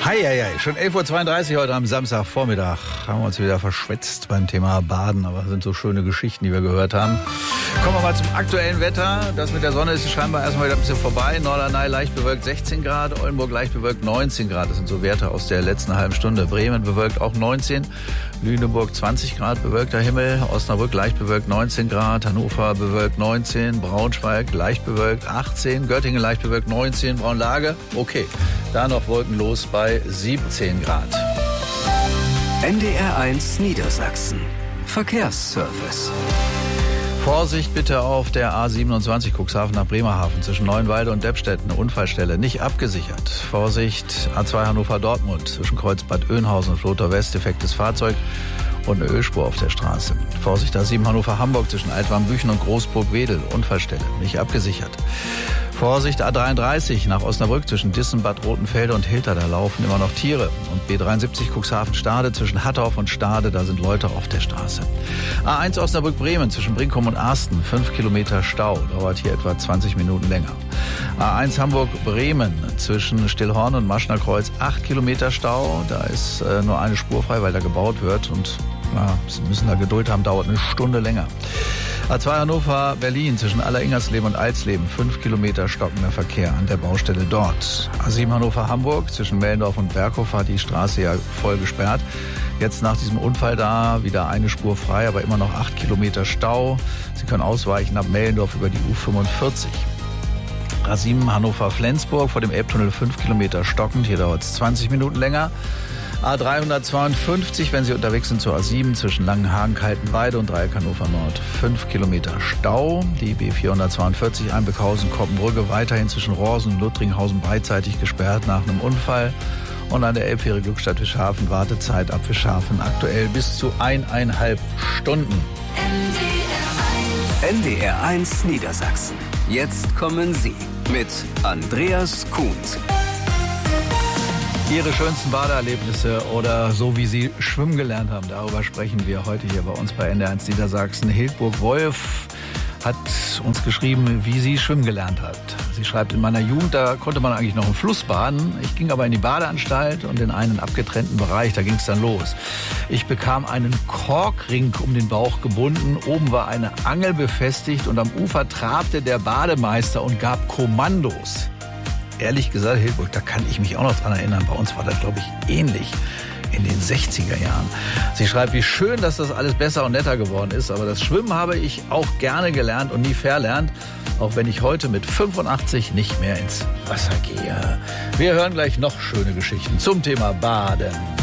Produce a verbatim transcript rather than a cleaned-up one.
Hei, hei, hei. Schon elf Uhr zweiunddreißig heute am Samstagvormittag haben wir uns wieder verschwätzt beim Thema Baden. Aber das sind so schöne Geschichten, die wir gehört haben. Kommen wir mal zum aktuellen Wetter. Das mit der Sonne ist scheinbar erstmal wieder ein bisschen vorbei. Norderney leicht bewölkt sechzehn Grad, Oldenburg leicht bewölkt neunzehn Grad. Das sind so Werte aus der letzten halben Stunde. Bremen bewölkt auch neunzehn, Lüneburg zwanzig Grad, bewölkter Himmel. Osnabrück leicht bewölkt neunzehn Grad, Hannover bewölkt neunzehn, Braunschweig leicht bewölkt achtzehn, Göttingen leicht bewölkt neunzehn, Braunlage, okay. Da noch wolkenlos bei siebzehn Grad. N D R eins Niedersachsen. Verkehrsservice. Vorsicht bitte auf der A siebenundzwanzig Cuxhaven nach Bremerhaven zwischen Neuenwalde und Deppstedt, eine Unfallstelle, nicht abgesichert. Vorsicht A zwei Hannover-Dortmund zwischen Kreuz Bad Oeynhausen und Floter West, defektes Fahrzeug und eine Ölspur auf der Straße. Vorsicht A sieben Hannover-Hamburg zwischen Altwarmbüchen und Großburg-Wedel, Unfallstelle, nicht abgesichert. Vorsicht A dreiunddreißig nach Osnabrück zwischen Dissen, Bad Rotenfelde und Hilter, da laufen immer noch Tiere. Und B dreiundsiebzig Cuxhaven-Stade zwischen Hattorf und Stade, da sind Leute auf der Straße. A eins Osnabrück-Bremen zwischen Brinkum und Arsten, fünf Kilometer Stau, dauert hier etwa zwanzig Minuten länger. A eins Hamburg-Bremen zwischen Stillhorn und Maschnerkreuz, acht Kilometer Stau, da ist äh, nur eine Spur frei, weil da gebaut wird und na, Sie müssen da Geduld haben, dauert eine Stunde länger. A zwei Hannover-Berlin zwischen Alleringersleben und Alsleben, fünf Kilometer stockender Verkehr an der Baustelle dort. A sieben Hannover-Hamburg zwischen Mellendorf und Berghof hat die Straße ja voll gesperrt. Jetzt nach diesem Unfall da wieder eine Spur frei, aber immer noch acht Kilometer Stau. Sie können ausweichen ab Mellendorf über die U fünfundvierzig. A sieben Hannover-Flensburg vor dem Elbtunnel fünf Kilometer stockend, hier dauert es zwanzig Minuten länger. A dreihundertzweiundfünfzig, wenn Sie unterwegs sind zur A sieben zwischen Langenhagen, Kaltenweide und Dreieck Hannover Nord. fünf Kilometer Stau. Die B vierhundertzweiundvierzig Einbeckhausen, Koppenbrücke weiterhin zwischen Rosen und Luttringhausen beidseitig gesperrt nach einem Unfall. Und an der Elbfähre Glückstadt Fischhafen Wartezeit ab Fischhafen aktuell bis zu eineinhalb Stunden. N D R eins Niedersachsen. Jetzt kommen Sie mit Andreas Kuhns. Ihre schönsten Badeerlebnisse oder so wie Sie schwimmen gelernt haben, darüber sprechen wir heute hier bei uns bei N D R eins Niedersachsen. Hildburg Wolf hat uns geschrieben, wie sie schwimmen gelernt hat. Sie schreibt, in meiner Jugend, da konnte man eigentlich noch im Fluss baden. Ich ging aber in die Badeanstalt und in einen abgetrennten Bereich, da ging es dann los. Ich bekam einen Korkring um den Bauch gebunden, oben war eine Angel befestigt und am Ufer trabte der Bademeister und gab Kommandos. Ehrlich gesagt, Hildburg, da kann ich mich auch noch dran erinnern. Bei uns war das, glaube ich, ähnlich in den sechziger Jahren. Sie schreibt, wie schön, dass das alles besser und netter geworden ist. Aber das Schwimmen habe ich auch gerne gelernt und nie verlernt. Auch wenn ich heute mit fünfundachtzig nicht mehr ins Wasser gehe. Wir hören gleich noch schöne Geschichten zum Thema Baden.